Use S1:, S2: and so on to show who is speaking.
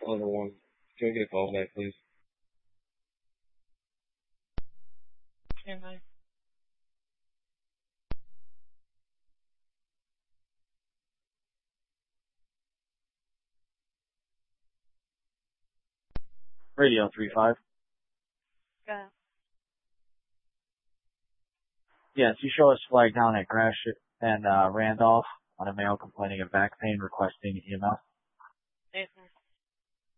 S1: Other one. Can we get a call back, please?
S2: Stand by.
S3: Radio 35.
S2: Go.
S3: Yes, you show us flag down at Gratiot and Randolph on a male complaining of back pain requesting EMS.
S2: Yes, sir.